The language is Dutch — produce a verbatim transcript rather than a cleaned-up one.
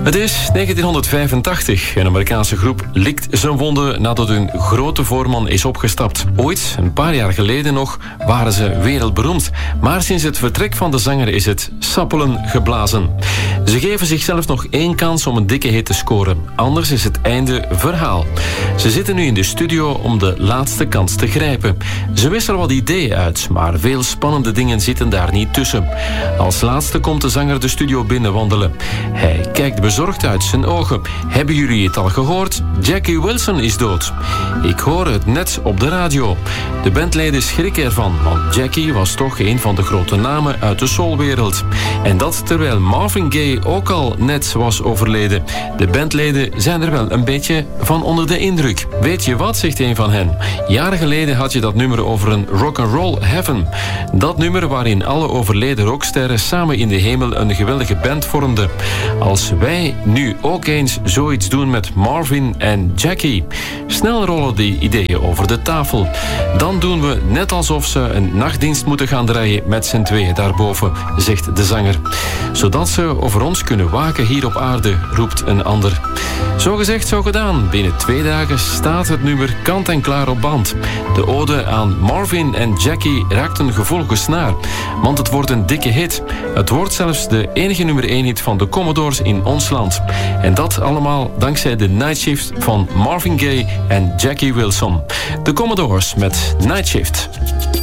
Het is negentienhonderdvijfentachtig. Een Amerikaanse groep likt zijn wonden nadat hun grote voorman is opgestapt. Ooit, een paar jaar geleden nog, waren ze wereldberoemd. Maar sinds het vertrek van de zanger is het sappelen geblazen. Ze geven zichzelf nog één kans om een dikke hit te scoren. Anders is het einde verhaal. Ze zitten nu in de studio om de laatste kans te grijpen. Ze wisselen wat ideeën uit, maar veel spannende dingen zitten daar niet tussen. Als laatste komt de zanger de studio binnenwandelen. Hij kijkt bezorgd uit zijn ogen. Hebben jullie het al gehoord? Jackie Wilson is dood. Ik hoor het net op de radio. De bandleden schrikken ervan, want Jackie was toch een van de grote namen uit de soulwereld. En dat terwijl Marvin Gaye ook al net was overleden. De bandleden zijn er wel een beetje van onder de indruk. Weet je wat, zegt een van hen. Jaren geleden had je dat nummer over een rock'n'roll heaven. Dat nummer waarin alle overleden rocksterren samen in de hemel een geweldige band vormden. Als wij nu ook eens zoiets doen met Marvin en Jackie. Snel rollen die ideeën over de tafel. Dan doen we net alsof ze een nachtdienst moeten gaan draaien met z'n tweeën daarboven, zegt de zanger. Zodat ze over ons kunnen waken hier op aarde, roept een ander. Zo gezegd, zo gedaan. Binnen twee dagen staat het nummer kant en klaar op band. De ode aan Marvin en Jackie raakt een gevoelige snaar. Want het wordt een dikke hit. Het wordt zelfs de enige nummer één hit van de Commodores in ons land. En dat allemaal dankzij de Night Shift van Marvin Gaye en Jackie Wilson. De Commodores met Night Shift.